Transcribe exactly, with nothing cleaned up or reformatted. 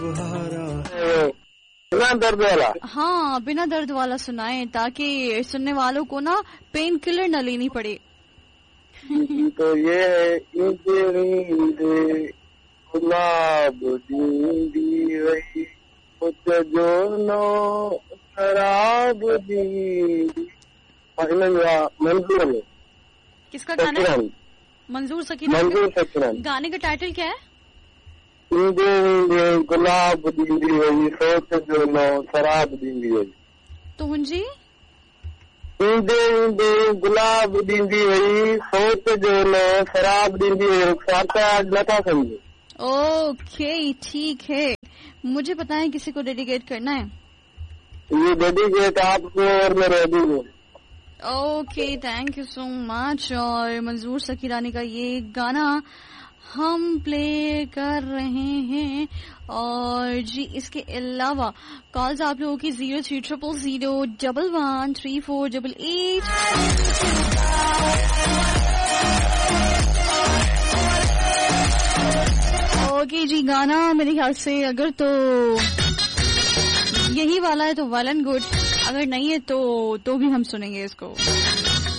बिना दर्द वाला? हाँ, बिना दर्द वाला सुनाए ताकि सुनने वालों को ना पेन किलर न लेनी पड़े। तो ये है गुलाब दीदी वही जो नो शराब दीदी। मंजूर में किसका गाना है? मंजूर सकीना। मंजूर सकीना। गाने का टाइटल क्या है? गुलाब दीदी वही सोच जो नो शराब दीदी वही। तो जी ईंदे ईंदे गुलाब दीदी वही सोच जो नो शराब दीदी वही। आज नथा समझे। ओके ठीक है, मुझे पता है किसी को डेडिकेट करना है। ये डेडिकेट आपको और मेरे अभी को। Okay thank you so much. और मंजूर सकीरानी का ये गाना हम प्ले कर रहे हैं। और जी इसके अलावा कॉल्स आप लोगों की zero three triple zero double one three four double eight. Okay जी, गाना मेरे ख्याल से अगर तो यही वाला है तो वेल एंड गुड, अगर नहीं है तो तो भी हम सुनेंगे इसको।